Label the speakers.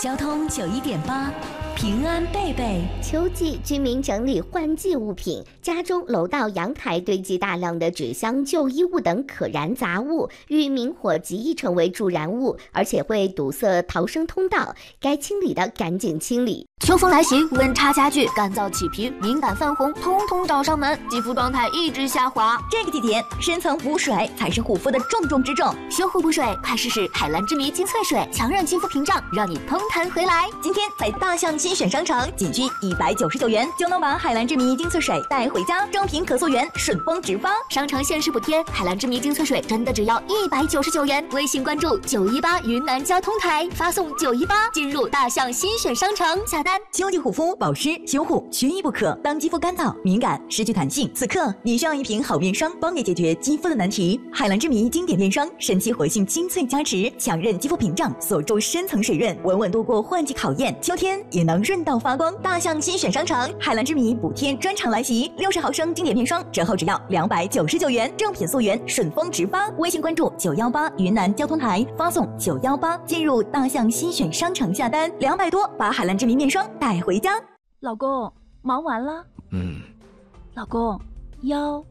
Speaker 1: 交通91.8，平安贝贝。
Speaker 2: 秋季居民整理换季物品，家中楼道、阳台堆积大量的纸箱、旧衣物等可燃杂物，遇明火极易成为助燃物，而且会堵塞逃生通道。该清理的赶紧清理。
Speaker 3: 秋风来袭，温差加剧，干燥起皮、敏感泛红，通通找上门，肌肤状态一直下滑。
Speaker 4: 这个季节，深层补水才是护肤的重中之重。
Speaker 3: 修护补水，快试试海蓝之谜精粹水，强韧肌肤屏障，让你通弹回来。
Speaker 4: 今天在大象新选商城，仅需199元就能把海蓝之谜精粹水带回家，正品可溯源，顺丰直发。
Speaker 3: 商城限时补贴，海蓝之谜精粹水真的只要199元。微信关注918云南交通台，发送918进入大象新选商城下单。
Speaker 4: 秋季护肤、保湿、修护缺一不可。当肌肤干燥、敏感、失去弹性，此刻你需要一瓶好面霜，帮你解决肌肤的难题。海蓝之谜经典面霜，神奇活性精粹加持，强韧肌肤屏障，锁住深层水润，稳稳度过换季考验。秋天也能润到发光。大象新选商城，海蓝之谜补贴专场来袭，60毫升经典面霜折后只要299元，正品溯源，顺丰直发。微信关注918云南交通台，发送918进入大象新选商城下单，200多把海蓝之谜面霜带回家。
Speaker 5: 老公，忙完了？
Speaker 6: 嗯。
Speaker 5: 老公，腰